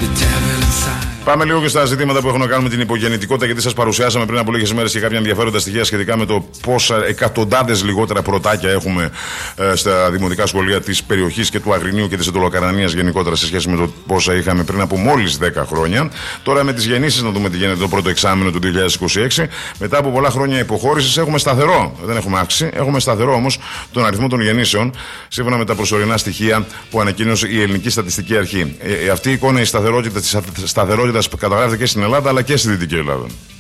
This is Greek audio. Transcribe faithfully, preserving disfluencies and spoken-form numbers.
Πάμε λίγο και στα ζητήματα που έχουν να κάνουν με την υπογεννητικότητα, γιατί σας παρουσιάσαμε πριν από λίγες μέρες και κάποια ενδιαφέροντα στοιχεία σχετικά με το πόσα εκατοντάδες λιγότερα πρωτάκια έχουμε ε, στα δημοτικά σχολεία της περιοχής και του Αγρινίου και της Εντολοκαρανίας γενικότερα σε σχέση με το πόσα είχαμε πριν από μόλις δέκα χρόνια. Τώρα με τις γεννήσεις, να δούμε τι γίνεται το πρώτο εξάμηνο του δύο χιλιάδες είκοσι έξι. Μετά από πολλά χρόνια υποχώρησης, έχουμε σταθερό, δεν έχουμε αύξηση, έχουμε σταθερό όμως τον αριθμό των γεννήσεων, σύμφωνα με τα προσωρινά στοιχεία που ανακοίνωσε η Ελληνική Στατιστική Αρχή. Ε, αυτή η εικόνα, η σταθερότητα της σταθερότητας καταγράφεται και στην Ελλάδα αλλά και στη Δυτική Ελλάδα.